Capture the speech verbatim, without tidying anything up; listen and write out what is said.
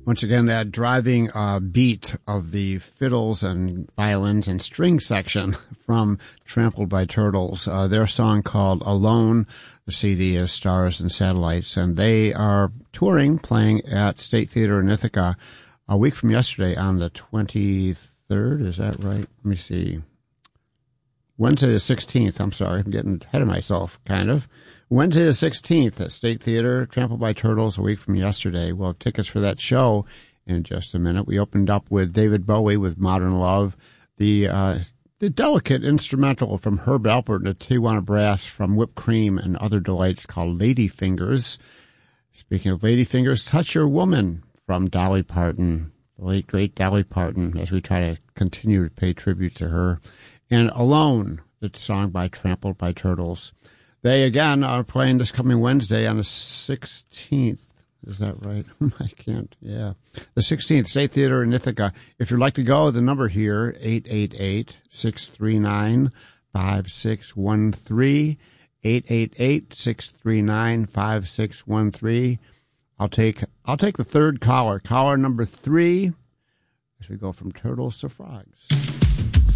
Once again, that driving uh, beat of the fiddles and violins and string section from Trampled by Turtles. Uh, their song called Alone. The C D is Stars and Satellites, and they are touring, playing at State Theater in Ithaca a week from yesterday on the twenty-third. Is that right? Let me see. Wednesday the sixteenth. I'm sorry, I'm getting ahead of myself, kind of. Wednesday the sixteenth at State Theater, Trampled by Turtles, a week from yesterday. We'll have tickets for that show in just a minute. We opened up with David Bowie with Modern Love, the uh, the delicate instrumental from Herb Alpert and the Tijuana Brass from Whipped Cream and Other Delights called Lady Fingers. Speaking of Lady Fingers, Touch Your Woman from Dolly Parton, the late, great Dolly Parton, as we try to continue to pay tribute to her. And Alone, the song by Trampled by Turtles. They, again, are playing this coming Wednesday on the sixteenth. Is that right? I can't. Yeah. The sixteenth, State Theater in Ithaca. If you'd like to go, the number here, eight eight eight, six three nine, five six one three, eight eight eight, six three nine, five six one three. I'll take, I'll take the third caller, caller number three, as we go from turtles to frogs.